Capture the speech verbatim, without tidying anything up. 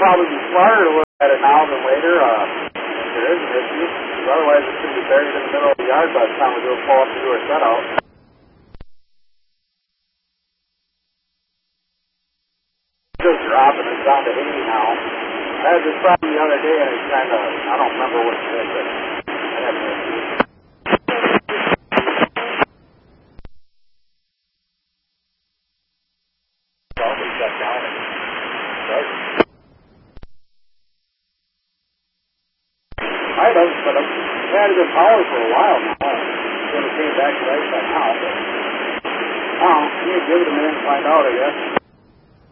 probably be smarter to look at it now than later, uh, if there is an issue. Otherwise, it's going to be buried in the middle of the yard by the time we do a pull up to do our set out. Just dropping it down to eighty now. I had this problem the other day, and it's kind of, I don't remember what it is, but I have an issue. Probably shut down and right. I don't, but I've had it in power for a while now. It's going to came back to life by now, but I don't know. You need to give it a minute and find out, I guess.